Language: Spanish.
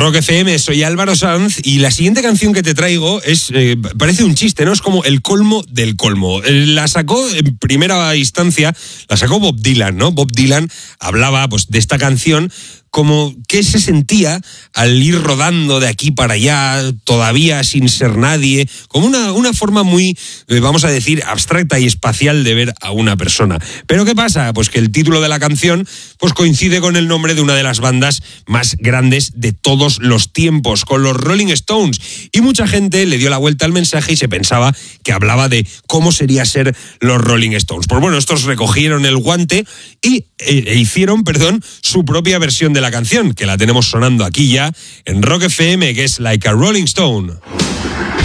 Rock FM, soy Álvaro Sanz y la siguiente canción que te traigo es parece un chiste, ¿no? Es como el colmo del colmo. La sacó en primera instancia, la sacó Bob Dylan, ¿no? Bob Dylan hablaba pues de esta canción como qué se sentía al ir rodando de aquí para allá, todavía sin ser nadie, como una forma muy, vamos a decir, abstracta y espacial de ver a una persona. Pero ¿qué pasa? Pues que el título de la canción pues coincide con el nombre de una de las bandas más grandes de todos los tiempos, con los Rolling Stones. Y mucha gente le dio la vuelta al mensaje y se pensaba que hablaba de cómo sería ser los Rolling Stones. Pues bueno, estos recogieron el guante y hicieron, su propia versión de la canción, que la tenemos sonando aquí ya en Rock FM, que es Like a Rolling Stone.